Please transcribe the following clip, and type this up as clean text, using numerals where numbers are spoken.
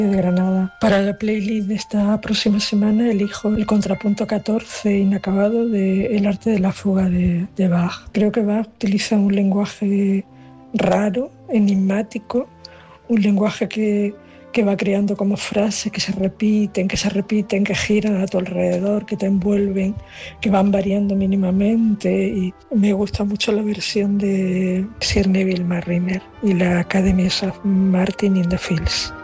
de Granada. Para la playlist de esta próxima semana elijo el contrapunto 14 inacabado de El arte de la fuga de Bach. Creo que Bach utiliza un lenguaje raro, enigmático, un lenguaje que va creando como frases que se repiten, que giran a tu alrededor, que te envuelven, que van variando mínimamente. Y me gusta mucho la versión de Sir Neville Marriner y la Academy of Martin in the Fields.